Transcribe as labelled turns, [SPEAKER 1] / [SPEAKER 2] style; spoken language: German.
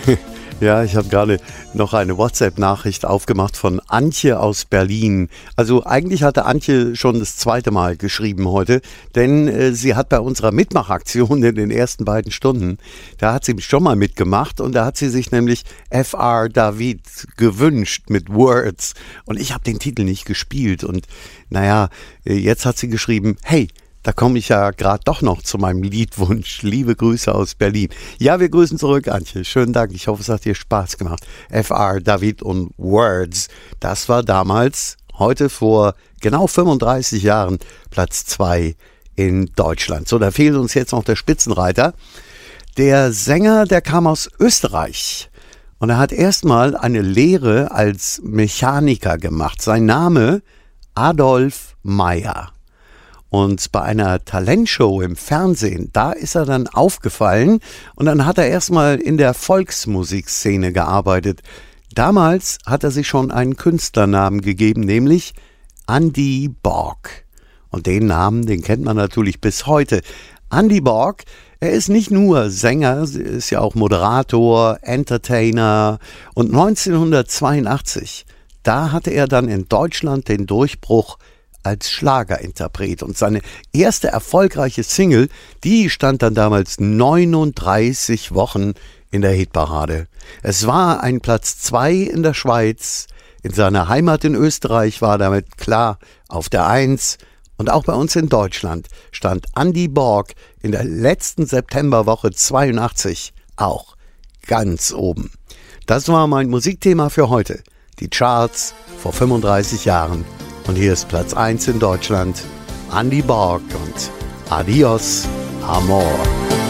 [SPEAKER 1] Ja, ich habe gerade noch eine WhatsApp-Nachricht aufgemacht von Antje aus Berlin. Also eigentlich hatte Antje schon das zweite Mal geschrieben heute, denn sie hat bei unserer Mitmachaktion in den ersten beiden Stunden, da hat sie schon mal mitgemacht und da hat sie sich nämlich F.R. David gewünscht mit Words und ich habe den Titel nicht gespielt und naja, jetzt hat sie geschrieben, hey, da komme ich ja gerade doch noch zu meinem Liedwunsch. Liebe Grüße aus Berlin. Ja, wir grüßen zurück, Antje. Schönen Dank. Ich hoffe, es hat dir Spaß gemacht. F.R. David und Words. Das war damals, heute vor genau 35 Jahren, Platz 2 in Deutschland. So, da fehlt uns jetzt noch der Spitzenreiter. Der Sänger, der kam aus Österreich. Und er hat erstmal eine Lehre als Mechaniker gemacht. Sein Name Adolf Meyer. Und bei einer Talentshow im Fernsehen, da ist er dann aufgefallen und dann hat er erstmal in der Volksmusikszene gearbeitet. Damals hat er sich schon einen Künstlernamen gegeben, nämlich Andy Borg. Und den Namen, den kennt man natürlich bis heute. Andy Borg, er ist nicht nur Sänger, ist ja auch Moderator, Entertainer. Und 1982, da hatte er dann in Deutschland den Durchbruch als Schlagerinterpret. Und seine erste erfolgreiche Single, die stand dann damals 39 Wochen in der Hitparade. Es war ein Platz 2 in der Schweiz. In seiner Heimat in Österreich war damit klar auf der 1. Und auch bei uns in Deutschland stand Andy Borg in der letzten Septemberwoche 82 auch ganz oben. Das war mein Musikthema für heute. Die Charts vor 35 Jahren. Und hier ist Platz 1 in Deutschland, Andy Borg und Adios, Amor.